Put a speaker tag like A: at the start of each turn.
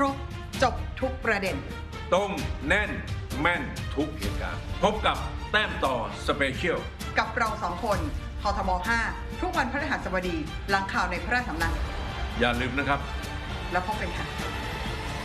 A: รบจบทุกประเด็น
B: ตรงแน่นแม่นทุกเหตุการณ์พบกับแต้มต่อสเปเชียล
A: กับเรา2 คนททบ5ทุกวันพฤหัสบดีหลังข่าวในพระราชสำนัก
B: อย่าลืมนะครับ
A: แล้วพบกันค่ะ